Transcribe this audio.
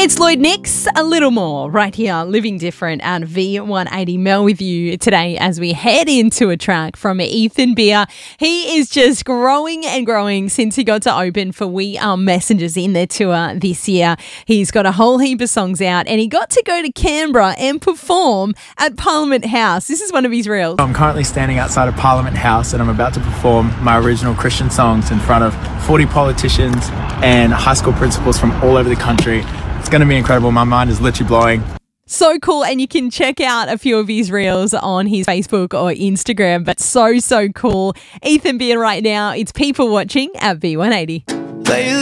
It's Lloyd Nix, a little more, right here, Living Different and V180 Mel with you today as we head into a track from Ethan Beer. He is just growing and growing since he got to open for We Are Messengers in their tour this year. He's got a whole heap of songs out and he got to go to Canberra and perform at Parliament House. This is one of his reels. I'm currently standing outside of Parliament House and I'm about to perform my original Christian songs in front of 40 politicians and high school principals from all over the country. It's going to be incredible. My mind is literally blowing. So cool. And you can check out a few of his reels on his Facebook or Instagram. But so cool. Ethan Beer right now. It's People Watching at V180.